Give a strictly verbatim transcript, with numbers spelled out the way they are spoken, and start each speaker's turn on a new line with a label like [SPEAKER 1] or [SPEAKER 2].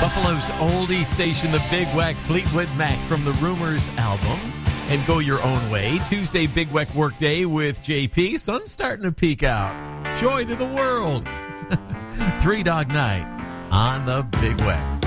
[SPEAKER 1] Buffalo's oldie station, the Big Wack, Fleetwood Mac from the Rumors album. And Go Your Own Way. Tuesday, Big Wack Workday with J P. Sun's starting to peek out. Joy to the world. Three Dog Night on the Big Wack.